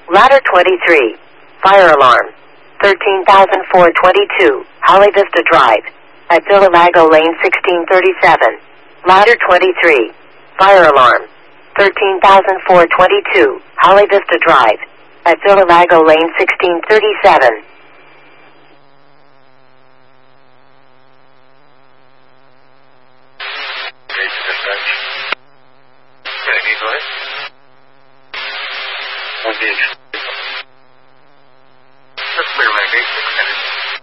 Ladder 23. Fire alarm. 13,422, Holly Vista Drive. At Villa Lago Lane 1637. Ladder 23. Fire alarm. 13,422, Holly Vista Drive. At Villa Lago Lane 1637. Go ahead.